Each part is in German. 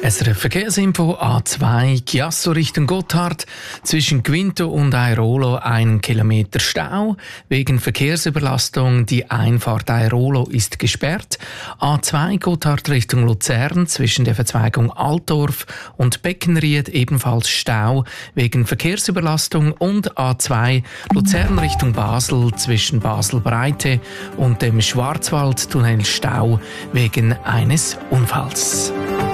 SRF Verkehrsinfo A2 Chiasso Richtung Gotthard. Zwischen Quinto und Airolo 1 Kilometer Stau. Wegen Verkehrsüberlastung die Einfahrt Airolo ist gesperrt. A2 Gotthard Richtung Luzern zwischen der Verzweigung Altdorf und Beckenried ebenfalls Stau wegen Verkehrsüberlastung. Und A2 Luzern Richtung Basel zwischen Basel-Breite und dem Schwarzwaldtunnel Stau wegen eines Unfalls.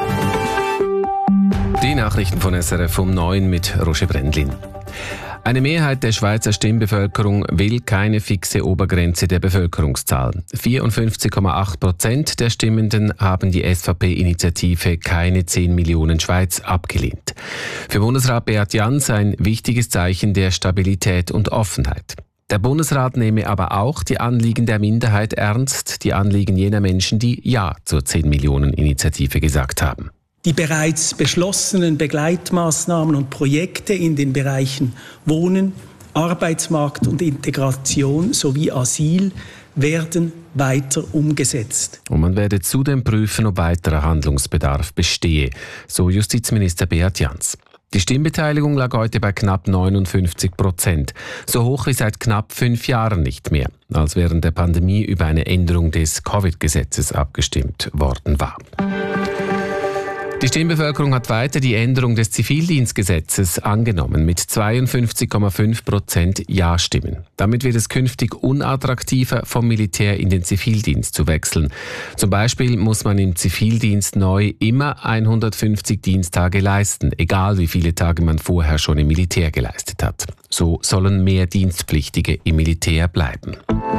Die Nachrichten von SRF um 9 mit Roger Brendlin. Eine Mehrheit der Schweizer Stimmbevölkerung will keine fixe Obergrenze der Bevölkerungszahl. 54,8% der Stimmenden haben die SVP-Initiative Keine 10 Millionen Schweiz abgelehnt. Für Bundesrat Beat Jans ein wichtiges Zeichen der Stabilität und Offenheit. Der Bundesrat nehme aber auch die Anliegen der Minderheit ernst, die Anliegen jener Menschen, die Ja zur 10 Millionen Initiative gesagt haben. Die bereits beschlossenen Begleitmaßnahmen und Projekte in den Bereichen Wohnen, Arbeitsmarkt und Integration sowie Asyl werden weiter umgesetzt. Und man werde zudem prüfen, ob weiterer Handlungsbedarf bestehe, so Justizminister Beat Jans. Die Stimmbeteiligung lag heute bei knapp 59%, so hoch wie seit knapp 5 Jahren nicht mehr, als während der Pandemie über eine Änderung des Covid-Gesetzes abgestimmt worden war. Die Stimmbevölkerung hat weiter die Änderung des Zivildienstgesetzes angenommen mit 52,5% Ja-Stimmen. Damit wird es künftig unattraktiver, vom Militär in den Zivildienst zu wechseln. Zum Beispiel muss man im Zivildienst neu immer 150 Diensttage leisten, egal wie viele Tage man vorher schon im Militär geleistet hat. So sollen mehr Dienstpflichtige im Militär bleiben.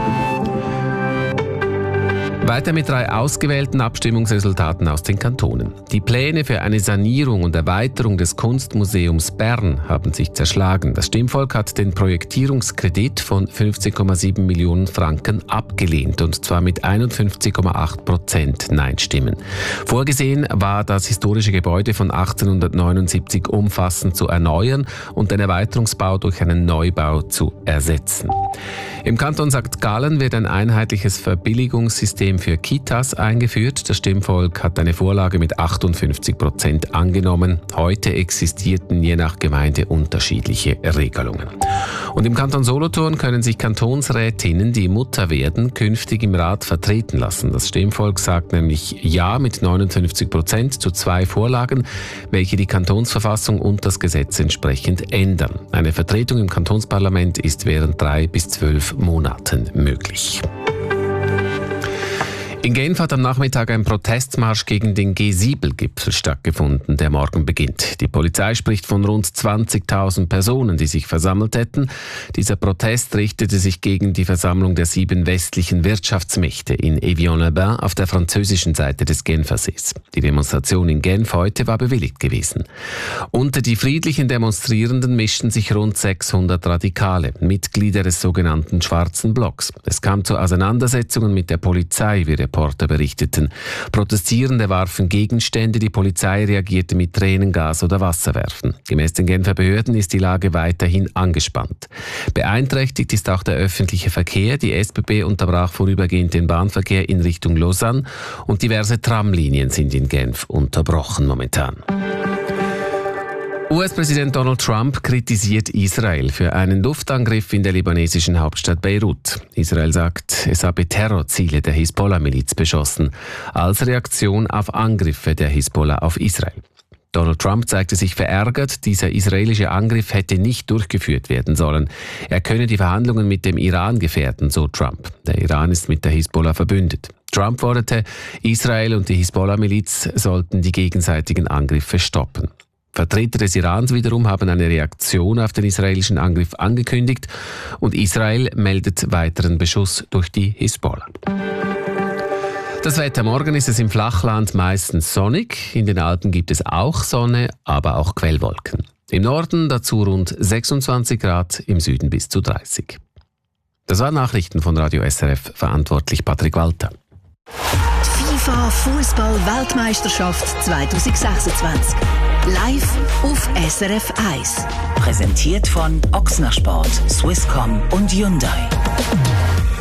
Weiter mit 3 ausgewählten Abstimmungsresultaten aus den Kantonen. Die Pläne für eine Sanierung und Erweiterung des Kunstmuseums Bern haben sich zerschlagen. Das Stimmvolk hat den Projektierungskredit von 15,7 Millionen Franken abgelehnt, und zwar mit 51,8% Nein-Stimmen. Vorgesehen war, das historische Gebäude von 1879 umfassend zu erneuern und den Erweiterungsbau durch einen Neubau zu ersetzen. Im Kanton St. Gallen wird ein einheitliches Verbilligungssystem für Kitas eingeführt. Das Stimmvolk hat eine Vorlage mit 58% angenommen. Heute existierten je nach Gemeinde unterschiedliche Regelungen. Und im Kanton Solothurn können sich Kantonsrätinnen, die Mutter werden, künftig im Rat vertreten lassen. Das Stimmvolk sagt nämlich Ja mit 59% zu 2 Vorlagen, welche die Kantonsverfassung und das Gesetz entsprechend ändern. Eine Vertretung im Kantonsparlament ist während 3 bis 12 Monaten möglich. In Genf hat am Nachmittag ein Protestmarsch gegen den G7-Gipfel stattgefunden, der morgen beginnt. Die Polizei spricht von rund 20.000 Personen, die sich versammelt hätten. Dieser Protest richtete sich gegen die Versammlung der 7 westlichen Wirtschaftsmächte in Evian-les-Bains auf der französischen Seite des Genfersees. Die Demonstration in Genf heute war bewilligt gewesen. Unter die friedlichen Demonstrierenden mischten sich rund 600 Radikale, Mitglieder des sogenannten Schwarzen Blocks. Es kam zu Auseinandersetzungen mit der Polizei, wie Reporter berichteten. Protestierende warfen Gegenstände, die Polizei reagierte mit Tränengas oder Wasserwerfen. Gemäß den Genfer Behörden ist die Lage weiterhin angespannt. Beeinträchtigt ist auch der öffentliche Verkehr. Die SBB unterbrach vorübergehend den Bahnverkehr in Richtung Lausanne und diverse Tramlinien sind in Genf unterbrochen momentan. US-Präsident Donald Trump kritisiert Israel für einen Luftangriff in der libanesischen Hauptstadt Beirut. Israel sagt, es habe Terrorziele der Hisbollah-Miliz beschossen, als Reaktion auf Angriffe der Hisbollah auf Israel. Donald Trump zeigte sich verärgert, dieser israelische Angriff hätte nicht durchgeführt werden sollen. Er könne die Verhandlungen mit dem Iran gefährden, so Trump. Der Iran ist mit der Hisbollah verbündet. Trump forderte, Israel und die Hisbollah-Miliz sollten die gegenseitigen Angriffe stoppen. Vertreter des Irans wiederum haben eine Reaktion auf den israelischen Angriff angekündigt und Israel meldet weiteren Beschuss durch die Hisbollah. Das Wetter: morgen ist es im Flachland meistens sonnig, in den Alpen gibt es auch Sonne, aber auch Quellwolken. Im Norden dazu rund 26 Grad, im Süden bis zu 30. Das waren Nachrichten von Radio SRF, verantwortlich Patrick Walter. FIFA Fußball-Weltmeisterschaft 2026. Live auf SRF 1. Präsentiert von Ochsner Sport, Swisscom und Hyundai.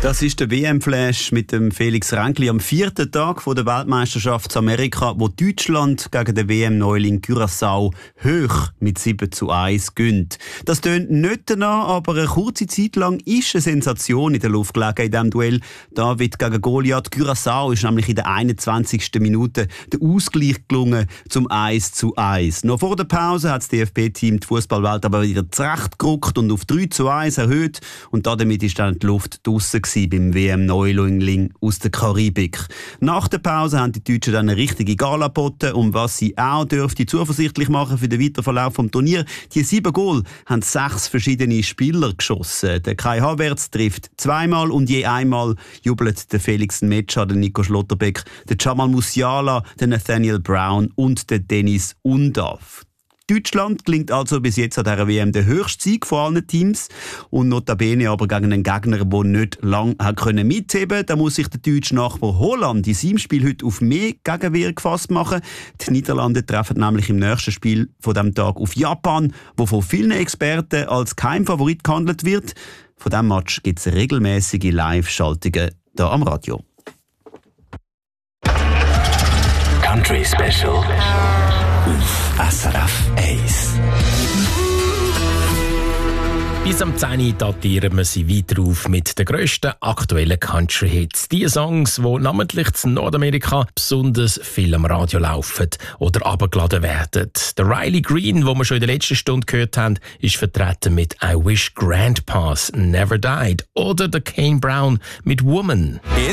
Das ist der WM-Flash mit dem Felix Ränkli am 4. Tag der Weltmeisterschaft in Amerika, wo Deutschland gegen den WM-Neuling Curaçao hoch mit 7:1 gewinnt. Das tönt nicht danach, aber eine kurze Zeit lang ist eine Sensation in der Luft gelegen in diesem Duell. David gegen Goliath. Curaçao ist nämlich in der 21. Minute der Ausgleich gelungen zum 1:1. Noch vor der Pause hat das DFB-Team die Fußballwelt aber wieder zurechtgerückt und auf 3:1 erhöht. Und damit ist dann die Luft draussen beim WM-Neuling aus der Karibik. Nach der Pause haben die Deutschen dann eine richtige Gala geboten, um was sie auch dürfte zuversichtlich machen für den Weiterverlauf des Turniers. Die 7 Goal haben 6 verschiedene Spieler geschossen. Der Kai Havertz trifft 2-mal und je einmal jubelt der Felix Metscher, der Nico Schlotterbeck, der Jamal Musiala, der Nathaniel Brown und der Dennis Undav. Deutschland gelingt also bis jetzt an dieser WM der höchste Sieg von allen Teams und notabene aber gegen einen Gegner, der nicht lange mitheben konnte. Da muss sich der deutsche Nachbar Holland in seinem Spiel heute auf mehr Gegenwehr gefasst machen. Die Niederlande treffen nämlich im nächsten Spiel von diesem Tag auf Japan, wo von vielen Experten als Geheimfavorit gehandelt wird. Von diesem Match gibt es regelmäßige Live-Schaltungen hier am Radio. Country Special auf SRF 1. Bis am 10 datieren wir sie weiter auf mit den grössten aktuellen Country-Hits. Die Songs, die namentlich in Nordamerika besonders viel am Radio laufen oder abgeladen werden. Der Riley Green, den wir schon in der letzten Stunde gehört haben, ist vertreten mit «I Wish Grandpa's Never Died» oder der Kane Brown mit «Woman».